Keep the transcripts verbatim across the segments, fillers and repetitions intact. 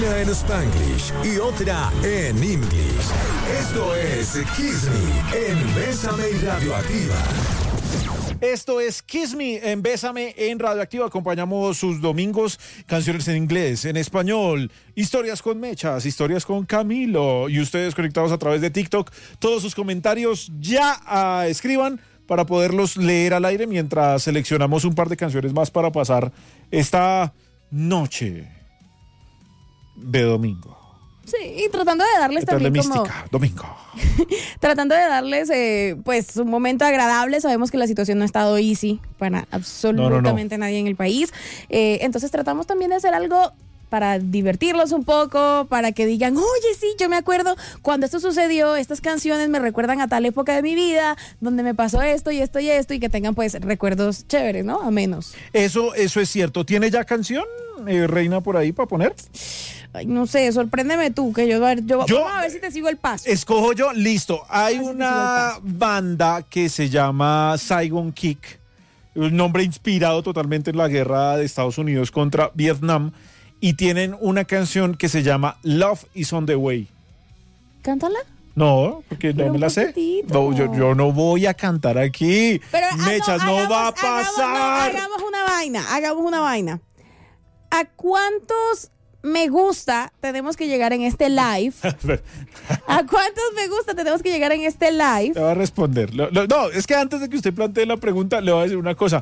Una en Spanglish y otra en English. Esto es Kiss Me en Bésame y Radioactiva. Esto es Kiss Me en Bésame en Radioactiva. Acompañamos sus domingos, canciones en inglés, en español, historias con Mechas, historias con Camilo. Y ustedes conectados a través de TikTok, todos sus comentarios ya uh, escriban para poderlos leer al aire mientras seleccionamos un par de canciones más para pasar esta noche de domingo. Sí, y tratando de darles también de como... mística, domingo. tratando de darles, eh, pues, un momento agradable. Sabemos que la situación no ha estado easy para absolutamente no, no, no. nadie en el país. Eh, entonces tratamos también de hacer algo para divertirlos un poco, para que digan, oye, sí, yo me acuerdo cuando esto sucedió, estas canciones me recuerdan a tal época de mi vida, donde me pasó esto y esto y esto, y que tengan, pues, recuerdos chéveres, ¿no? A menos. Eso, eso es cierto. ¿Tiene ya canción, eh, Reina, por ahí para poner? Ay, no sé, sorpréndeme tú, que yo, yo, yo vamos a ver si te sigo el paso. Escojo yo, listo. Hay si una banda que se llama Saigon Kick, un nombre inspirado totalmente en la guerra de Estados Unidos contra Vietnam, y tienen una canción que se llama Love is on the Way. ¿Cántala? No, porque no me la sé. No, yo, yo no voy a cantar aquí. Pero, Mechas, ah, no, no hagamos, va a hagamos, pasar. no, hagamos una vaina, hagamos una vaina. ¿A cuántos me gusta tenemos que llegar en este live? ¿A cuántos me gusta tenemos que llegar en este live? Le voy a responder. Lo, lo, no, es que antes de que usted plantee la pregunta, le voy a decir una cosa.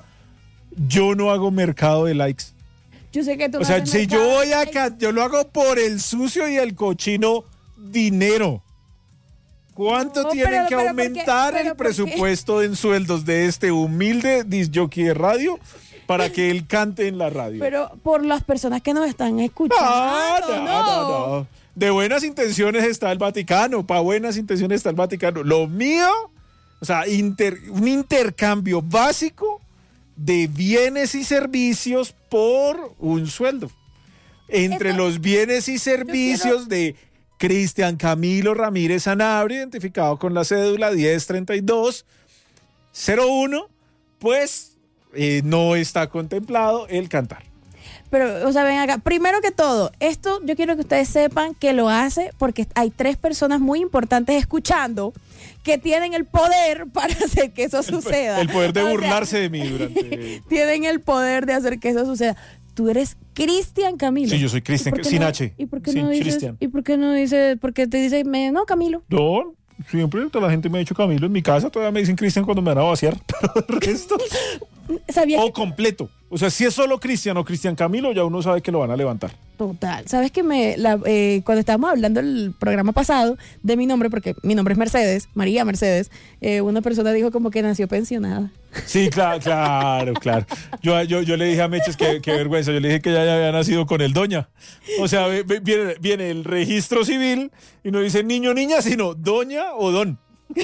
Yo no hago mercado de likes. Yo sé que tú O no sea, haces si yo mercado voy de acá, likes. yo lo hago por el sucio y el cochino dinero. ¿Cuánto No, tienen pero- que pero aumentar ¿por qué? el ¿Pero por qué? presupuesto en sueldos de este humilde disjockey de radio para que él cante en la radio? Pero por las personas que nos están escuchando. No, no, no. no, no. De buenas intenciones está el Vaticano, para buenas intenciones está el Vaticano. Lo mío, o sea, inter- un intercambio básico de bienes y servicios por un sueldo. Entre Esto- los bienes y servicios de Cristian Camilo Ramírez Sanabria, identificado con la cédula diez treinta y dos cero uno, pues eh, no está contemplado el cantar. Pero, o sea, ven acá. Primero que todo, esto yo quiero que ustedes sepan que lo hace porque hay tres personas muy importantes escuchando que tienen el poder para hacer que eso suceda. El poder de O sea, burlarse de mí durante... tienen el poder de hacer que eso suceda. Tú eres Cristian Camilo. Sí, yo soy Cristian, ¿Y por qué sin no- H. ¿Y por qué Sin no dices? Cristian. ¿Y por qué no dices? Porque te dice, me- no, Camilo. No, siempre toda la gente me ha dicho Camilo. En mi casa todavía me dicen Cristian cuando me van a vaciar. Pero el resto... ¿Sabías O que completo. O sea, si es solo Cristian o Cristian Camilo, ya uno sabe que lo van a levantar. Total. ¿Sabes que me la, eh, cuando estábamos hablando el programa pasado de mi nombre, porque mi nombre es Mercedes, María Mercedes, eh, una persona dijo como que nació pensionada. Sí, claro, claro, claro. Yo, yo, yo le dije a Meches que, que vergüenza. Yo le dije que ella ya había nacido con el doña. O sea, ve- ve- viene, viene el registro civil y no dice niño, niña, sino doña o don.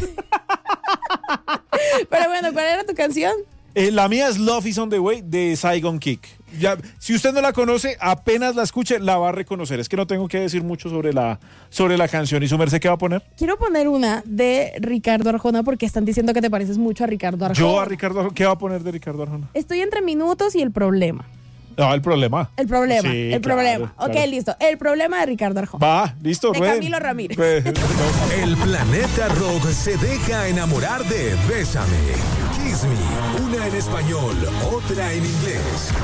Pero bueno, ¿cuál era tu canción? Eh, la mía es Love is on the Way de Saigon Kick. Ya, si usted no la conoce, apenas la escuche, la va a reconocer. Es que no tengo que decir mucho sobre la, sobre la canción. ¿Y su merced qué va a poner? Quiero poner una de Ricardo Arjona porque están diciendo que te pareces mucho a Ricardo Arjona. Yo a Ricardo Arjona. ¿Qué va a poner de Ricardo Arjona? Estoy entre minutos y el problema. No, el problema. El problema, Sí, el claro, problema. Ok, claro. listo. El problema de Ricardo Arjona. Va, listo, De rueden. Camilo Ramírez. Pues, no. El planeta rock se deja enamorar de Bésame. Kiss Me, una en español, otra en inglés.